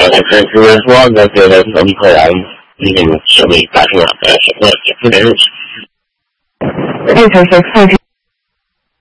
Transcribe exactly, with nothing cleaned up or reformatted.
是是说那个能不能那个设备打出来，呃，什么也不能。 哎，小小看这。